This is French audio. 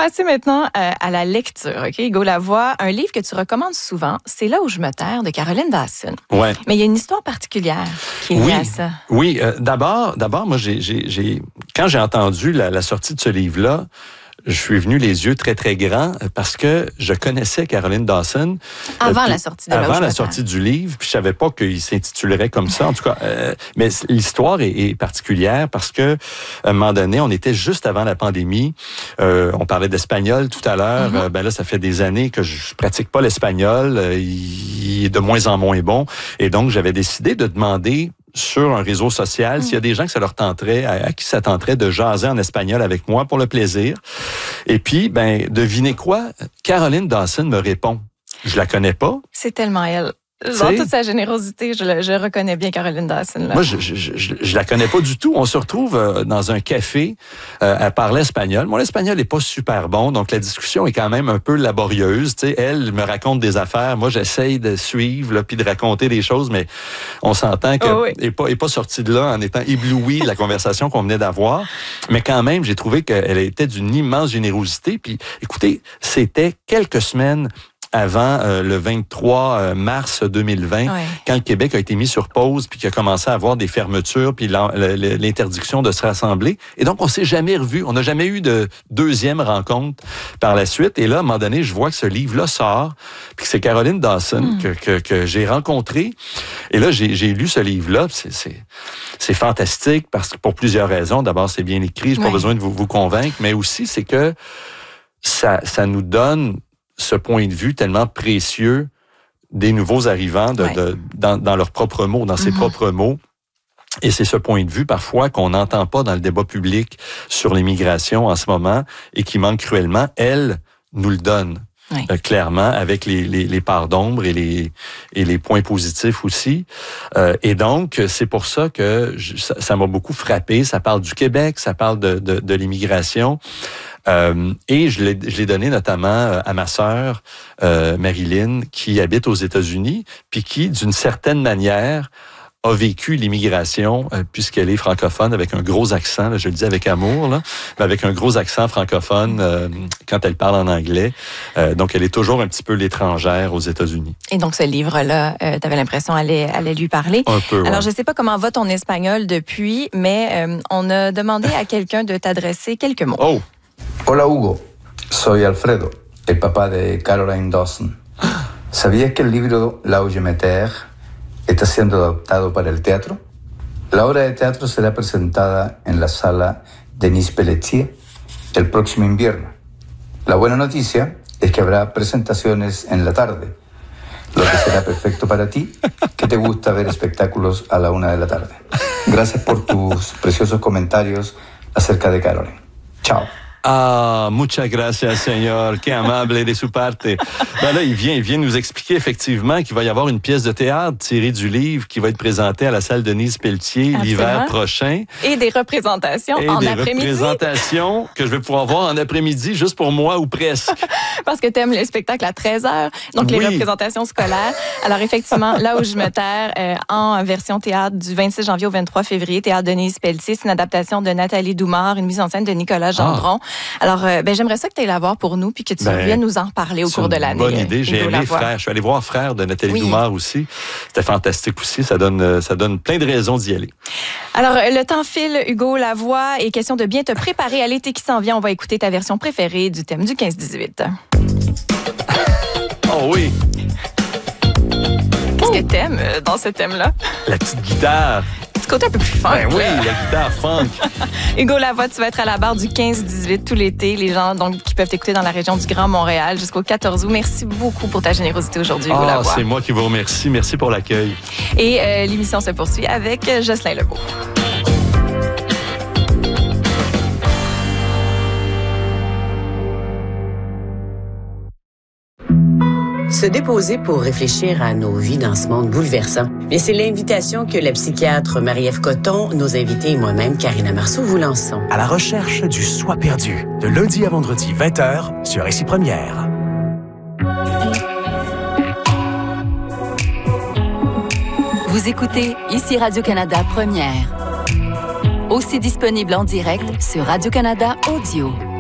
passer maintenant à la lecture. OK, Hugo Lavoie, un livre que tu recommandes souvent, C'est là où je me terre, de Caroline Dawson. Ouais. Mais il y a une histoire particulière qui est liée à ça. Oui. D'abord, moi, quand j'ai entendu la sortie de ce livre-là, je suis venu les yeux très, très grands parce que je connaissais Caroline Dawson. Avant la sortie de Avant la sortie du livre, puis je savais pas qu'il s'intitulerait comme ça. En tout cas, mais l'histoire est particulière parce que à un moment donné, on était juste avant la pandémie. On parlait d'espagnol tout à l'heure. Mm-hmm. Ben là, ça fait des années que je pratique pas l'espagnol. Il est de moins en moins bon. Et donc, j'avais décidé de demander sur un réseau social, s'il y a des gens que ça leur tenterait, à qui ça tenterait de jaser en espagnol avec moi pour le plaisir. Et puis, devinez quoi? Caroline Dawson me répond. Je la connais pas. C'est tellement elle. Dans toute sa générosité, je reconnais bien Caroline Dawson. Là. Moi, je la connais pas du tout. On se retrouve dans un café à parler espagnol. Mon espagnol est pas super bon, donc la discussion est quand même un peu laborieuse. Tu sais, elle me raconte des affaires. Moi, j'essaye de suivre puis de raconter des choses, mais on s'entend qu'elle est pas sortie de là en étant éblouie de la conversation qu'on venait d'avoir. Mais quand même, j'ai trouvé qu'elle était d'une immense générosité. Puis, écoutez, c'était quelques semaines avant le 23 mars 2020, quand le Québec a été mis sur pause, puis qu'il a commencé à avoir des fermetures, puis l'interdiction de se rassembler. Et donc, on s'est jamais revus. On n'a jamais eu de deuxième rencontre par la suite. Et là, à un moment donné, je vois que ce livre-là sort, puis que c'est Caroline Dawson que j'ai rencontrée. Et là, j'ai lu ce livre-là. C'est fantastique parce que pour plusieurs raisons. D'abord, c'est bien écrit. J'ai pas besoin de vous convaincre, mais aussi, c'est que ça nous donne ce point de vue tellement précieux des nouveaux arrivants dans leurs propres mots, dans ses propres mots. Et c'est ce point de vue, parfois, qu'on n'entend pas dans le débat public sur l'immigration en ce moment et qui manque cruellement. Elle nous le donne. Clairement, avec les parts d'ombre et les points positifs aussi. Et donc, c'est pour ça que ça m'a beaucoup frappé. Ça parle du Québec, ça parle de l'immigration. Et je l'ai donné notamment à ma sœur, Marilyn, qui habite aux États-Unis, puis qui, d'une certaine manière, a vécu l'immigration, puisqu'elle est francophone, avec un gros accent, là, je le dis avec amour, là, mais avec un gros accent francophone quand elle parle en anglais. Donc, elle est toujours un petit peu l'étrangère aux États-Unis. Et donc, ce livre-là, tu avais l'impression allait lui parler. Un peu, Alors, je sais pas comment va ton espagnol depuis, mais on a demandé à quelqu'un de t'adresser quelques mots. Oh! Hola, Hugo. Soy Alfredo, el papá de Caroline Dawson. ¿Sabías que el libro La où je me terre está siendo adaptado para el teatro? La obra de teatro será presentada en la sala Denis Pelletier el próximo invierno. La buena noticia es que habrá presentaciones en la tarde, lo que será perfecto para ti, que te gusta ver espectáculos a la 1 de la tarde. Gracias por tus preciosos comentarios acerca de Caroline. Chao. Ah, muchas gracias, señor. Qué amable de su parte. Ben là, il vient nous expliquer effectivement qu'il va y avoir une pièce de théâtre tirée du livre qui va être présentée à la salle Denise Pelletier l'hiver prochain. Et des représentations en après-midi. Des représentations que je vais pouvoir voir en après-midi juste pour moi ou presque. Parce que tu aimes les spectacles à 13h, donc les représentations scolaires. Alors effectivement, Là où je me terre, en version théâtre du 26 janvier au 23 février, théâtre Denise Pelletier, c'est une adaptation de Nathalie Doumard, une mise en scène de Nicolas Gendron. Alors, j'aimerais ça que tu ailles la voir pour nous puis que tu reviennes nous en reparler au cours de l'année. Bonne idée. J'ai aimé Frère. Je suis allé voir Frère de Nathalie Doumard aussi. C'était fantastique aussi. Ça donne plein de raisons d'y aller. Alors, le temps file, Hugo Lavoie, et question de bien te préparer à l'été qui s'en vient. On va écouter ta version préférée du thème du 15-18. Oh oui! Qu'est-ce que t'aimes dans ce thème-là? La petite guitare. Ce côté un peu plus funk. Oui, la guitare funk. Hugo Lavoie, tu vas être à la barre du 15-18 tout l'été. Les gens donc qui peuvent t'écouter dans la région du Grand Montréal jusqu'au 14 août. Merci beaucoup pour ta générosité aujourd'hui, Hugo Lavoie. C'est moi qui vous remercie. Merci pour l'accueil. Et l'émission se poursuit avec Jocelyn Legault. Se déposer pour réfléchir à nos vies dans ce monde bouleversant. Mais c'est l'invitation que la psychiatre Marie-Ève Coton, nos invités et moi-même, Karina Marceau, vous lançons. À la recherche du soi perdu, de lundi à vendredi, 20h, sur Ici Première. Vous écoutez Ici Radio-Canada Première. Aussi disponible en direct sur Radio-Canada Audio.